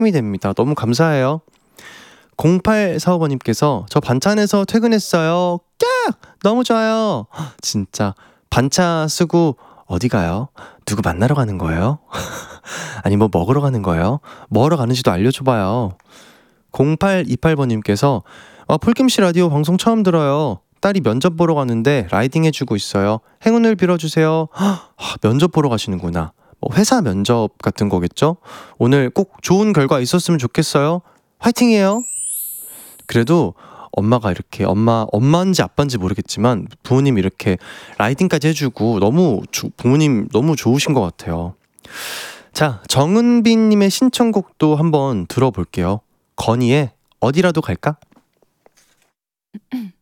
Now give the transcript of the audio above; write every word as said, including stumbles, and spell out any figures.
힘이 됩니다. 너무 감사해요. 공팔사오 번님께서 저 반찬에서 퇴근했어요. 깍! 너무 좋아요. 진짜 반차 쓰고 어디 가요? 누구 만나러 가는 거예요? 아니 뭐 먹으러 가는 거예요? 뭐 하러 가는지도 알려줘봐요. 공팔이팔 번님께서 아, 폴킴씨 라디오 방송 처음 들어요. 딸이 면접 보러 가는데 라이딩 해주고 있어요. 행운을 빌어주세요. 아, 면접 보러 가시는구나. 뭐 회사 면접 같은 거겠죠? 오늘 꼭 좋은 결과 있었으면 좋겠어요. 화이팅이에요. 그래도 엄마가 이렇게 엄마 엄마인지 아빠인지 모르겠지만 부모님 이렇게 라이딩까지 해주고 너무 주, 부모님 너무 좋으신 것 같아요. 자, 정은빈님의 신청곡도 한번 들어볼게요. 건희의 어디라도 갈까?